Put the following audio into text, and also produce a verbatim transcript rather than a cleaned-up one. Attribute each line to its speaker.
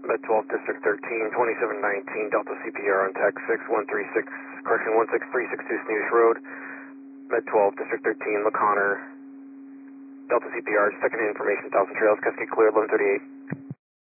Speaker 1: Med twelve, District thirteen, twenty-seven nineteen, Delta C P R on tech six one three six, correction one six three six two Snooze Road. Med twelve, District thirteen, LaConner, Delta C P R, second information, Thousand Trails, Cascade clear, eleven thirty-eight.